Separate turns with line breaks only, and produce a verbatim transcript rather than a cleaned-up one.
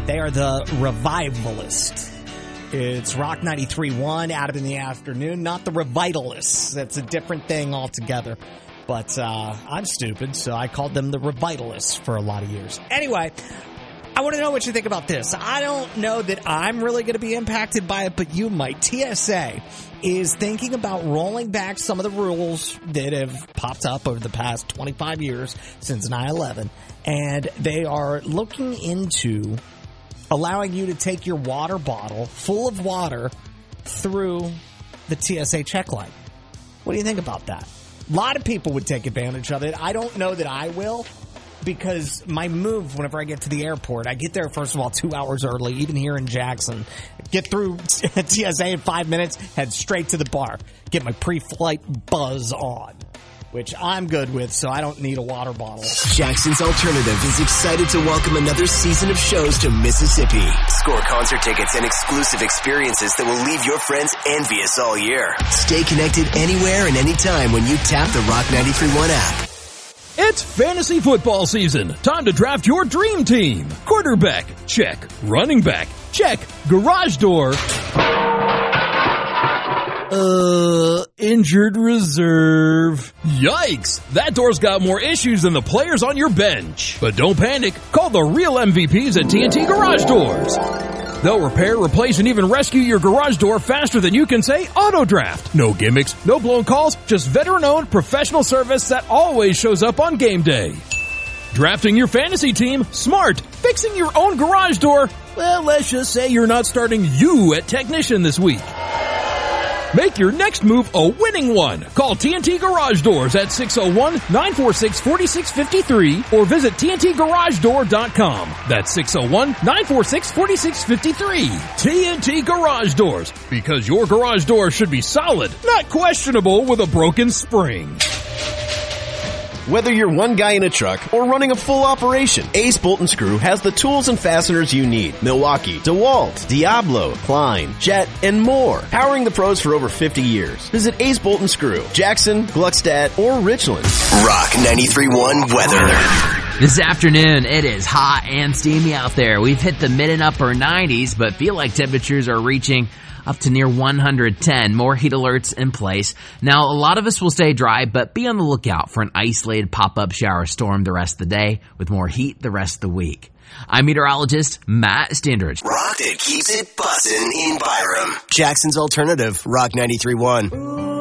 They are the Revivalist. It's Rock ninety-three point one, Adam in the afternoon, not the Revitalists. That's a different thing altogether. But uh, I'm stupid, so I called them the Revitalists for a lot of years. Anyway, I want to know what you think about this. I don't know that I'm really going to be impacted by it, but you might. T S A is thinking about rolling back some of the rules that have popped up over the past twenty-five years since nine eleven, and they are looking into allowing you to take your water bottle full of water through the T S A check line. What do you think about that? A lot of people would take advantage of it. I don't know that I will, because my move whenever I get to the airport, I get there, first of all, two hours early, even here in Jackson. Get through T S A in five minutes, head straight to the bar. Get my pre-flight buzz on, which I'm good with, so I don't need a water bottle.
Jackson's Alternative is excited to welcome another season of shows to Mississippi. Score concert tickets and exclusive experiences that will leave your friends envious all year. Stay connected anywhere and anytime when you tap the Rock ninety-three point one app.
It's fantasy football season. Time to draft your dream team. Quarterback, check. Running back, check. Garage door. Uh, injured reserve. Yikes! That door's got more issues than the players on your bench. But don't panic. Call the real M V Ps at T N T Garage Doors. They'll repair, replace, and even rescue your garage door faster than you can say auto draft. No gimmicks, no blown calls, just veteran-owned professional service that always shows up on game day. Drafting your fantasy team, smart. Fixing your own garage door, well, let's just say you're not starting you at technician this week. Make your next move a winning one. Call T N T Garage Doors at six oh one, nine four six, four six five three or visit T N T garage door dot com. That's six oh one, nine four six, four six five three. T N T Garage Doors, because your garage door should be solid, not questionable with a broken spring.
Whether you're one guy in a truck or running a full operation, Ace Bolt and Screw has the tools and fasteners you need. Milwaukee, DeWalt, Diablo, Klein, Jet, and more. Powering the pros for over fifty years. Visit Ace Bolt and Screw, Jackson, Gluckstadt, or Richland.
Rock ninety-three point one weather.
This afternoon, it is hot and steamy out there. We've hit the mid and upper nineties, but feel like temperatures are reaching up to near one hundred ten. More heat alerts in place. Now, a lot of us will stay dry, but be on the lookout for an isolated pop-up shower storm the rest of the day, with more heat the rest of the week. I'm meteorologist Matt Standridge.
Rock that keeps it bussin' in Byram. Jackson's Alternative, Rock ninety-three point one.